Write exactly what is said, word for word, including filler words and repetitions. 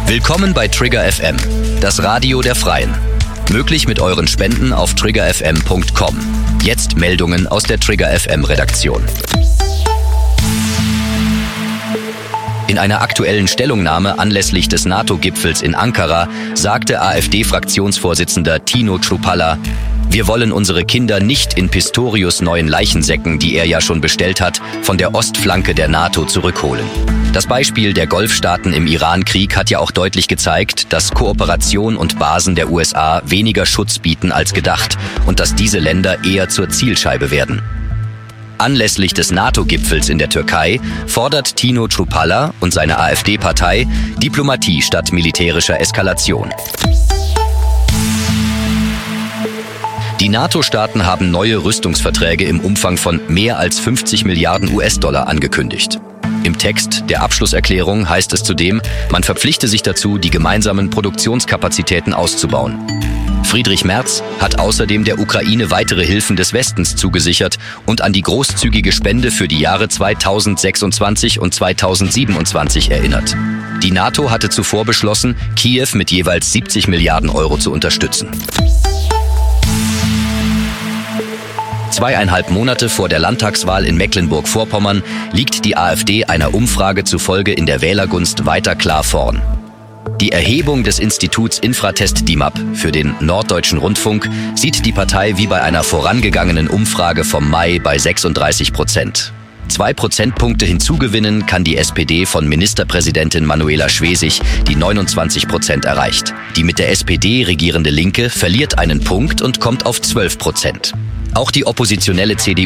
Willkommen bei Trigger F M, das Radio der Freien. Möglich mit euren Spenden auf trigger f m punkt com. Jetzt Meldungen aus der Trigger F M Redaktion. In einer aktuellen Stellungnahme anlässlich des NATO-Gipfels in Ankara sagte AfD-Fraktionsvorsitzender Tino Chrupalla: Wir wollen unsere Kinder nicht in Pistorius' neuen Leichensäcken, die er ja schon bestellt hat, von der Ostflanke der NATO zurückholen. Das Beispiel der Golfstaaten im Iran-Krieg hat ja auch deutlich gezeigt, dass Kooperation und Basen der U S A weniger Schutz bieten als gedacht und dass diese Länder eher zur Zielscheibe werden. Anlässlich des NATO-Gipfels in der Türkei fordert Tino Chrupalla und seine AfD-Partei Diplomatie statt militärischer Eskalation. Die NATO-Staaten haben neue Rüstungsverträge im Umfang von mehr als fünfzig Milliarden U S-Dollar angekündigt. Im Text der Abschlusserklärung heißt es zudem, man verpflichte sich dazu, die gemeinsamen Produktionskapazitäten auszubauen. Friedrich Merz hat außerdem der Ukraine weitere Hilfen des Westens zugesichert und an die großzügige Spende für die Jahre zweitausendsechsundzwanzig und zweitausendsiebenundzwanzig erinnert. Die NATO hatte zuvor beschlossen, Kiew mit jeweils siebzig Milliarden Euro zu unterstützen. Zweieinhalb Monate vor der Landtagswahl in Mecklenburg-Vorpommern liegt die AfD einer Umfrage zufolge in der Wählergunst weiter klar vorn. Die Erhebung des Instituts Infratest D I M A P für den Norddeutschen Rundfunk sieht die Partei wie bei einer vorangegangenen Umfrage vom Mai bei sechsunddreißig Prozent. Zwei Prozentpunkte hinzugewinnen kann die S P D von Ministerpräsidentin Manuela Schwesig, die neunundzwanzig Prozent erreicht. Die mit der S P D regierende Linke verliert einen Punkt und kommt auf zwölf Prozent. Auch die oppositionelle C D U